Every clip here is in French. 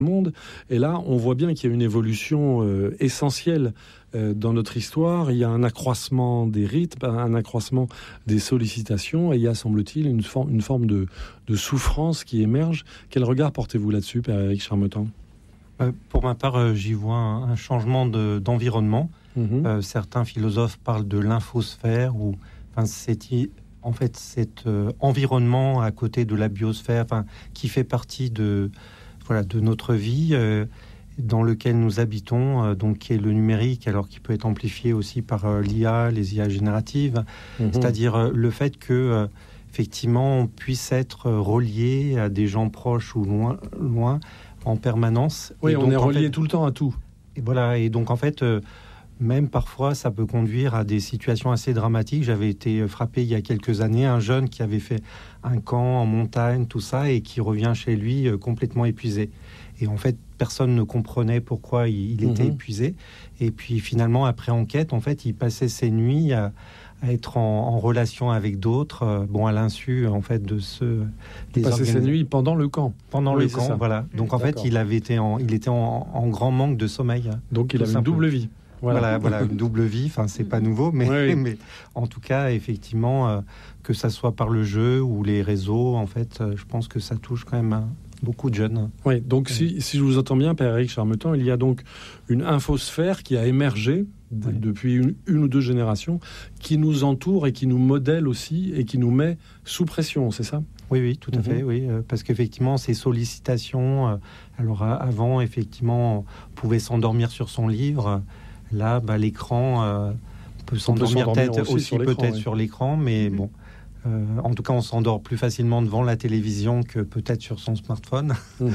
monde. Et là, on voit bien qu'il y a une évolution essentielle dans notre histoire. Il y a un accroissement des rythmes, un accroissement des sollicitations, et il y a, semble-t-il, une forme de souffrance qui émerge. Quel regard portez-vous là-dessus, Père Éric Charmetan ? Pour ma part, j'y vois un changement d'environnement. Certains philosophes parlent de l'infosphère, cet environnement à côté de la biosphère, qui fait partie de notre vie, dans lequel nous habitons, donc qui est le numérique, alors qui peut être amplifié aussi par l'IA, les IA génératives, c'est-à-dire le fait que effectivement on puisse être relié à des gens proches ou loin en permanence. Oui, et on donc, est relié tout le temps à tout. Et voilà, et donc en fait, même parfois, ça peut conduire à des situations assez dramatiques. J'avais été frappé il y a quelques années, un jeune qui avait fait un camp en montagne, tout ça, et qui revient chez lui complètement épuisé. Et en fait, personne ne comprenait pourquoi il était épuisé. Et puis finalement, après enquête, en fait, il passait ses nuits à être en relation avec d'autres, à l'insu en fait de ceux. Il passait ses nuits pendant le camp. Pendant le camp, voilà. Donc en fait, il était en grand manque de sommeil. Donc il avait une double vie. Voilà, une double vie. Enfin, c'est pas nouveau, mais en tout cas, effectivement, que ça soit par le jeu ou les réseaux, en fait, je pense que ça touche quand même beaucoup de jeunes. Oui, donc si je vous entends bien, Père Éric Charmetan, il y a donc une infosphère qui a émergé depuis une ou deux générations, qui nous entoure et qui nous modèle aussi et qui nous met sous pression, c'est ça ? Oui, tout à fait, oui, parce qu'effectivement, ces sollicitations, alors avant, effectivement, on pouvait s'endormir sur son livre. Là, l'écran, on peut s'endormir peut-être aussi sur l'écran, mais bon. En tout cas, on s'endort plus facilement devant la télévision que peut-être sur son smartphone.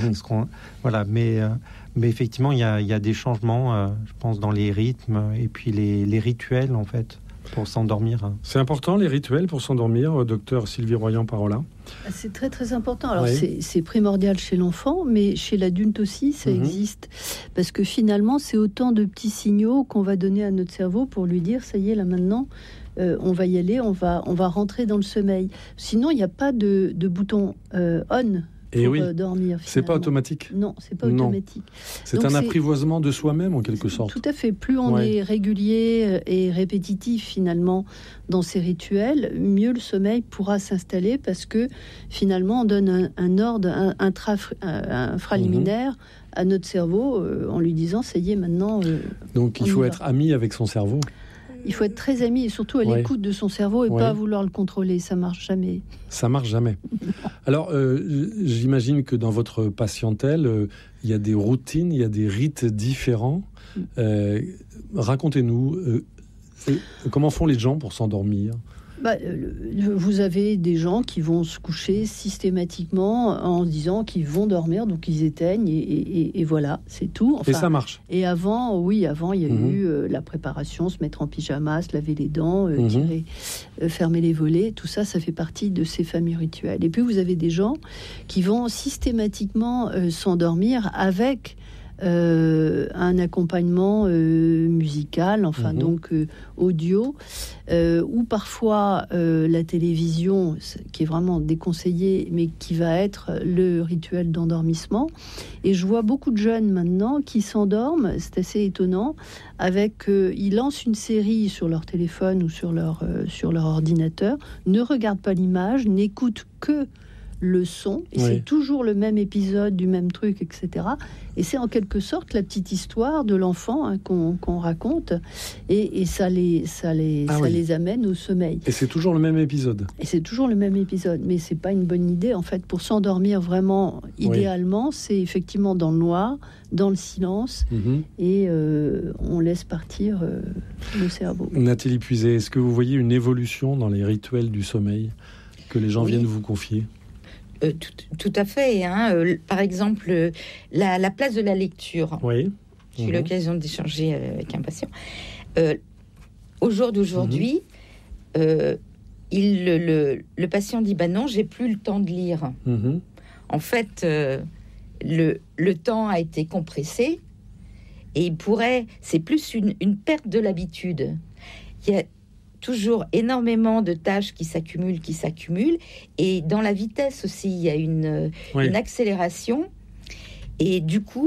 Mais effectivement, il y a des changements, je pense, dans les rythmes et puis les rituels, en fait, pour s'endormir. C'est important, les rituels pour s'endormir, docteur Sylvie Royan-Parola ? C'est très, très important. Alors, c'est primordial chez l'enfant, mais chez l'adulte aussi, ça existe. Parce que finalement, c'est autant de petits signaux qu'on va donner à notre cerveau pour lui dire, ça y est, là maintenant... on va y aller, on va rentrer dans le sommeil. Sinon, il n'y a pas de bouton on pour dormir. C'est pas automatique. Non, c'est pas automatique. C'est un apprivoisement de soi-même en quelque sorte. Tout à fait. Plus on est régulier et répétitif finalement dans ces rituels, mieux le sommeil pourra s'installer parce que finalement on donne un ordre infraliminaire à notre cerveau en lui disant ça y est maintenant. Donc il faut être ami avec son cerveau. Il faut être très ami et surtout à l'écoute de son cerveau et pas vouloir le contrôler. Ça marche jamais. Ça marche jamais. Alors, j'imagine que dans votre patientèle, il y a des routines, il y a des rites différents. Racontez-nous, comment font les gens pour s'endormir ? Vous avez des gens qui vont se coucher systématiquement en se disant qu'ils vont dormir, donc ils éteignent et voilà, c'est tout. Et ça marche. Et avant, il y a eu la préparation, se mettre en pyjama, se laver les dents, tirer, fermer les volets, tout ça, ça fait partie de ces fameux rituels. Et puis vous avez des gens qui vont systématiquement s'endormir avec un accompagnement musical, donc audio, ou parfois la télévision, qui est vraiment déconseillée, mais qui va être le rituel d'endormissement. Et je vois beaucoup de jeunes maintenant qui s'endorment, c'est assez étonnant, ils lancent une série sur leur téléphone ou sur leur ordinateur, ne regardent pas l'image, n'écoutent que le son, et c'est toujours le même épisode du même truc, etc. Et c'est en quelque sorte la petite histoire de l'enfant qu'on raconte, et ça les amène au sommeil. Et c'est toujours le même épisode. Mais c'est pas une bonne idée en fait. Pour s'endormir vraiment, idéalement, c'est effectivement dans le noir, dans le silence, et on laisse partir le cerveau. Nathalie Puiset, est-ce que vous voyez une évolution dans les rituels du sommeil que les gens viennent vous confier ? Tout à fait. Par exemple, la place de la lecture. J'ai eu l'occasion d'échanger avec un patient. Au jour d'aujourd'hui, le patient dit non, j'ai plus le temps de lire. En fait, le temps a été compressé et c'est plus une perte de l'habitude. Il y a toujours énormément de tâches qui s'accumulent, et dans la vitesse aussi, il y a une accélération, Et du coup,